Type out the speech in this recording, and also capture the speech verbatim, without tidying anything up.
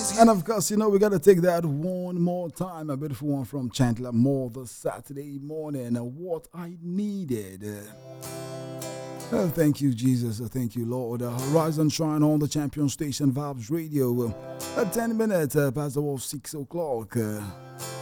And of course, you know, we got to take that one more time. A beautiful one from Chandler Moore this Saturday morning. Uh, what I needed. Uh, oh, thank you, Jesus. Uh, thank you, Lord. Uh, rise and shine on the champion station, Vibes Radio. Uh, at ten minutes uh, past the wall, six o'clock. Uh,